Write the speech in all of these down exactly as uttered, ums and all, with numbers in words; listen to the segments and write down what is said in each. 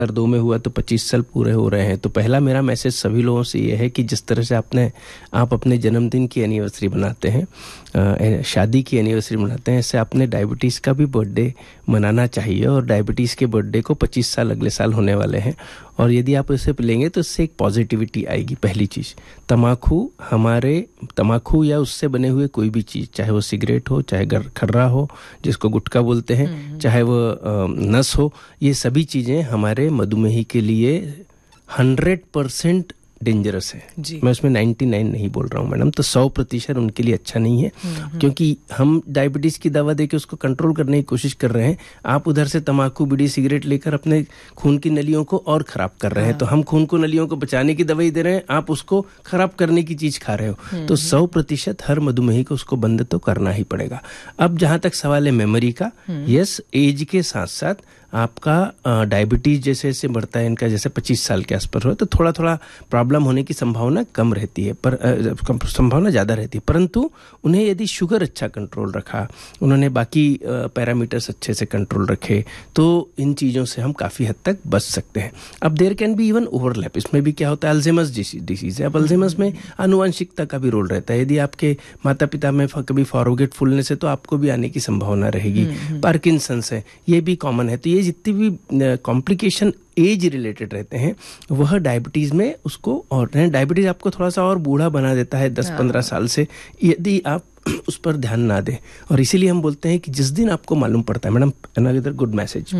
दो में हुआ तो पच्चीस साल पूरे हो रहे हैं। तो पहला मेरा मैसेज सभी लोगों से ये है कि जिस तरह से आपने आप अपने जन्मदिन की एनिवर्सरी बनाते हैं, आ, शादी की एनिवर्सरी मनाते हैं, ऐसे आपने डायबिटीज़ का भी बर्थडे मनाना चाहिए। और डायबिटीज़ के बर्थडे को पच्चीस साल अगले साल होने वाले हैं, और यदि आप इसे लेंगे तो इससे एक पॉजिटिविटी आएगी। पहली चीज़, तम्बाकू हमारे तम्बाकू या उससे बने हुए कोई भी चीज़, चाहे वो सिगरेट हो, चाहे खर्रा हो जिसको गुटखा बोलते हैं, चाहे वो नस हो, ये सभी चीज़ें हमारे मधुमेही के लिए हंड्रेड परसेंट डेंजरस है। मैं उसमें नाइन्टी नाइन नहीं बोल रहा हूँ मैडम। तो सौ प्रतिशत उनके लिए अच्छा नहीं है, क्योंकि हम डायबिटीज़ की दवा देके उसको कंट्रोल करने की कोशिश कर रहे हैं, आप उधर से तम्बाकू बीड़ी सिगरेट लेकर अपने खून की नलियों को और ख़राब कर रहे हैं। तो हम खून को नलियों को बचाने की दवाई दे रहे हैं, आप उसको ख़राब करने की चीज़ खा रहे हो। तो सौ प्रतिशत हर मधुमेही को उसको बंद तो करना ही पड़ेगा। अब जहाँ तक सवाल है मेमोरी का, यस, एज के साथ साथ आपका डायबिटीज़ जैसे जैसे बढ़ता है, इनका जैसे पच्चीस साल के आसपास हो तो थोड़ा थोड़ा प्रॉब्लम होने की संभावना कम रहती है, पर संभावना ज़्यादा रहती है। परंतु उन्हें यदि शुगर अच्छा कंट्रोल रखा, उन्होंने बाकी पैरामीटर्स अच्छे से कंट्रोल रखे, तो इन चीज़ों से हम काफ़ी हद तक बच सकते हैं। अब there can be even overlap. इसमें भी क्या होता है, अल्जाइमर्स डिसीज़ है। अब अल्जाइमर्स में आनुवंशिकता का भी रोल रहता है। यदि आपके माता पिता में कभी फॉरगेटफुलनेस है तो आपको भी आने की संभावना रहेगी। पार्किंसंस है, ये भी कॉमन है। तो ये जितनी भी कॉम्प्लिकेशन एज रिलेटेड रहते हैं वह डायबिटीज़ में उसको, और डायबिटीज़ आपको थोड़ा सा और बूढ़ा बना देता है दस पंद्रह साल से, यदि आप उस पर ध्यान ना दें। और इसीलिए हम बोलते हैं कि जिस दिन आपको मालूम पड़ता है, मैडम अनदर गुड मैसेज,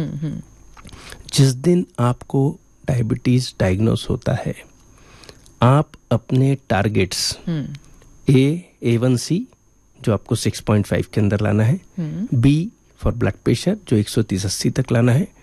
जिस दिन आपको डायबिटीज़ डायग्नोस होता है, आप अपने टारगेट्स ए ए वन सी जो आपको सिक्स पॉइंट फाइव के अंदर लाना है, बी फॉर ब्लड प्रेशर जो एक सौ तीस अस्सी तक लाना है,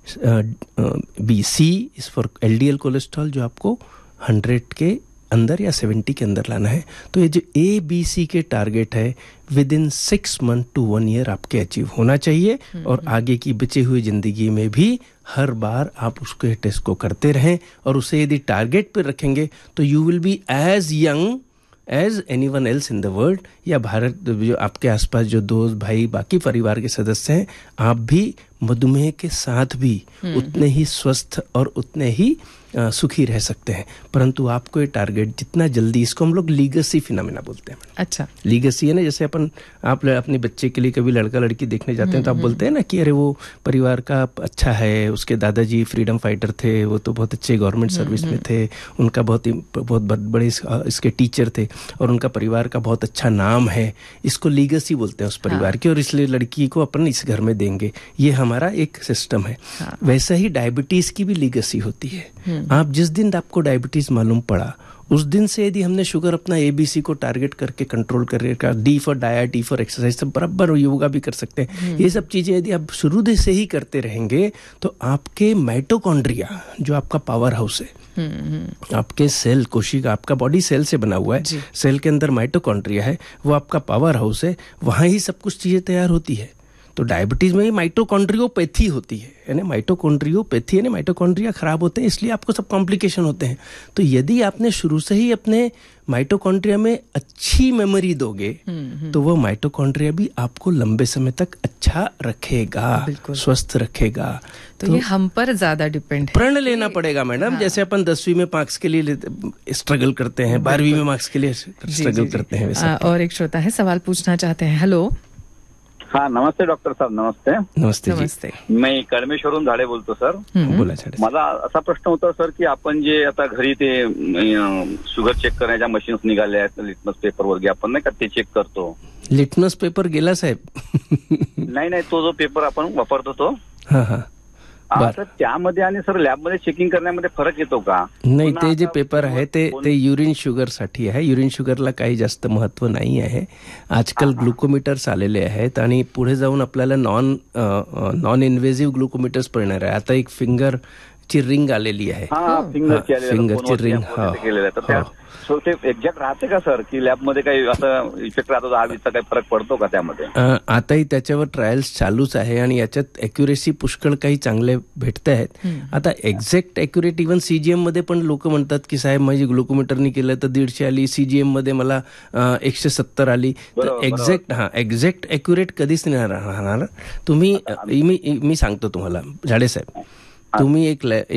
B C is for LDL cholesterol जो आपको हंड्रेड के अंदर या सेवेंटी के अंदर लाना है। तो ये जो ए बी सी के टारगेट है with in six month to one year आपके अचीव होना चाहिए। और आगे की बची हुई जिंदगी में भी हर बार आप उसके टेस्ट को करते रहें, और उसे यदि टारगेट पर रखेंगे तो you will be as young age any one else in the world. या भारत जो आपके आसपास जो दोस्त भाई बाकी परिवार के सदस्य हैं, आप भी मधुमेह के साथ भी उतने ही स्वस्थ और उतने ही आ, सुखी रह सकते हैं। परंतु आपको ये टारगेट जितना जल्दी, इसको हम लोग लीगेसी फिनोमेना बोलते हैं। अच्छा, लीगेसी है ना, जैसे अपन आप अपने बच्चे के लिए कभी लड़का लड़की देखने जाते हैं तो आप बोलते हैं ना कि अरे वो परिवार का अच्छा है, उसके दादाजी फ्रीडम फाइटर थे, वो तो बहुत अच्छे गवर्नमेंट सर्विस में थे, उनका बहुत ही बहुत बड़े इसके टीचर थे और उनका परिवार का बहुत अच्छा नाम है। इसको लीगेसी बोलते हैं उस परिवार की, और इसलिए लड़की को अपन इस घर में देंगे, ये हमारा एक सिस्टम है। वैसा ही डायबिटीज की भी लीगेसी होती है। आप जिस दिन आपको डायबिटीज मालूम पड़ा उस दिन से यदि हमने शुगर अपना एबीसी को टारगेट करके कंट्रोल करके, D for diet, D for exercise, सब बराबर योगा भी कर सकते हैं। ये सब चीजें यदि आप शुरू से ही करते रहेंगे तो आपके माइटोकॉन्ड्रिया जो आपका पावर हाउस है, आपके सेल कोशिका, आपका बॉडी सेल से बना हुआ है, सेल के अंदर माइटोकॉन्ड्रिया है, वो आपका पावर हाउस है, वहां ही सब कुछ चीजें तैयार होती है। तो डायबिटीज में माइटोकॉन्ड्रियोपैथी होती है, यानी माइटोकॉन्ड्रियोपैथी यानी माइटोकॉन्ड्रिया खराब होते हैं, इसलिए आपको सब कॉम्प्लिकेशन होते हैं। तो यदि आपने शुरू से ही अपने माइटोकॉन्ड्रिया में अच्छी मेमोरी दोगे तो वो माइटोकॉन्ड्रिया भी आपको लंबे समय तक अच्छा रखेगा, स्वस्थ रखेगा। तो, तो ये हम पर ज्यादा डिपेंड है। प्रण लेना पड़ेगा मैडम। हाँ। जैसे अपन दसवीं में मार्क्स के लिए स्ट्रगल करते हैं, बारहवीं में मार्क्स के लिए स्ट्रगल करते हैं, वैसे। और एक श्रोता है सवाल पूछना चाहते हैं। हेलो। हाँ, नमस्ते डॉक्टर साहब. नमस्ते. नमस्ते नमस्ते. मी कळमेश्वरून झाडे बोलतो सर. बोला. मला असा प्रश्न होता सर की आपण जे आता घरी ते शुगर चेक करण्याच्या मशीन्स निघाल्या आहेत, लिटमस पेपर वगैरे आपण नाही का ते चेक करतो. लिटमस पेपर गेला साहेब. नाही नाही तो जो पेपर आपण वापरतो तो. हा हा सर त्यामध्ये आणि सर लॅबमध्ये चेकिंग करण्यामध्ये फरक येतो का? नाही, ते जे पेपर आहे ते ते युरिन शुगर साठी आहे. युरिन शुगरला काही जास्त महत्व नाही आहे. आजकाल ग्लुकोमीटर्स आलेले आहेत आणि पुढे जाऊन आपल्याला नॉन नॉन इन्व्हेसिव्ह ग्लुकोमीटर्स पण येणार आहे. आता एक फिंगर ची रिंग आलेली आहे. फिंगरची रिंग ते एक्झॅक्ट राहते का सर की लॅबमध्ये काही असं इफेक्ट राहतो, दहावीचा काही फरक पडतो का त्यामध्ये? आताही त्याच्यावर ट्रायल्स चालूच आहे आणि याच्यात अॅक्युरेसी पुष्कळ काही चांगले भेटत आहेत. आता एक्झॅक्ट अॅक्युरेट इव्हन सीजीएम मध्ये पण लोक म्हणतात की साहेब माझी ग्लुकोमीटरनी केलं तर दीडशे आली, सीजीएम मध्ये मला एकशे सत्तर आली. तर एक्झॅक्ट हा एक्झॅक्ट अॅक्युरेट कधीच नाही राहणार. तुम्ही मी मी सांगतो तुम्हाला झाडे साहेब, तुम्ही एक